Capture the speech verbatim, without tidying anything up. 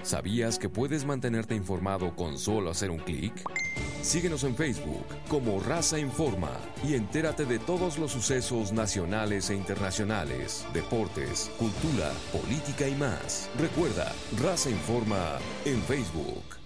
¿Sabías que puedes mantenerte informado con solo hacer un clic? Síguenos en Facebook como Raza Informa y entérate de todos los sucesos nacionales e internacionales, deportes, cultura, política y más. Recuerda, Raza Informa en Facebook.